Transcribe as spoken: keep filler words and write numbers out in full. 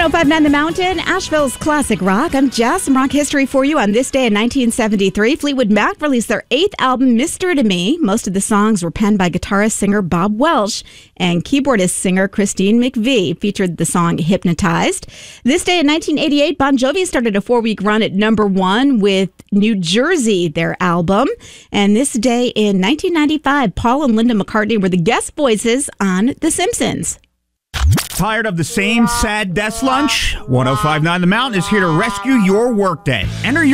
oh five point nine The Mountain, Asheville's classic rock. I'm Jess. Some rock history for you. On this day in nineteen seventy-three, Fleetwood Mac released their eighth album, Mister to Me. Most of the songs were penned by guitarist singer Bob Welch, and keyboardist singer Christine McVie featured the song Hypnotized. This day in nineteen eighty-eight, Bon Jovi started a four-week run at number one with New Jersey, their album. And this day in nineteen ninety-five, Paul and Linda McCartney were the guest voices on The Simpsons. Tired of the same sad desk lunch? ten fifty-nine The Mountain is here to rescue your workday. Enter your